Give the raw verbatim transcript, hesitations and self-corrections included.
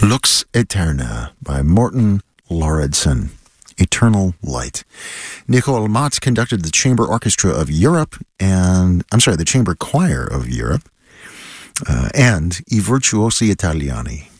Lux Aeterna by Morten Lauridsen. Eternal Light. Nicole Matz conducted the Chamber Orchestra of Europe and, I'm sorry, the Chamber Choir of Europe uh, and I Virtuosi Italiani.